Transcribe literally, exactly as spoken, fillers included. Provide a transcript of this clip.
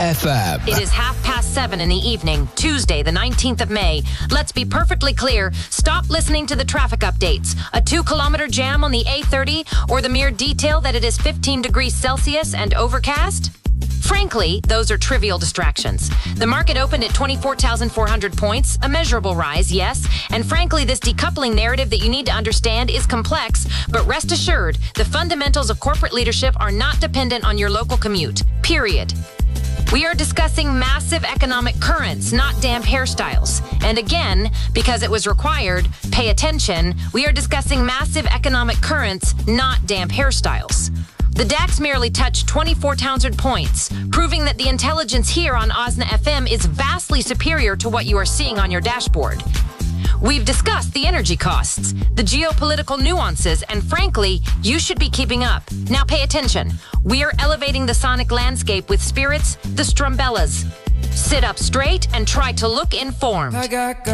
F M. It is half past seven in the evening, Tuesday, the nineteenth of May. Let's be perfectly clear. Stop listening to the traffic updates. A two-kilometer jam on the A thirty, or the mere detail that it is fifteen degrees Celsius and overcast? Frankly, those are trivial distractions. The market opened at twenty-four thousand four hundred points, a measurable rise, yes. And frankly, this decoupling narrative that you need to understand is complex, but rest assured, the fundamentals of corporate leadership are not dependent on your local commute. Period. We are discussing massive economic currents, not damp hairstyles. And again, because it was required, pay attention, we are discussing massive economic currents, not damp hairstyles. The DAX merely touched twenty-four thousand points, proving that the intelligence here on Osna F M is vastly superior to what you are seeing on your dashboard. We've discussed the energy costs, the geopolitical nuances, and frankly, you should be keeping up. Now pay attention. We are elevating the sonic landscape with spirits, the Strumbellas. Sit up straight and try to look informed.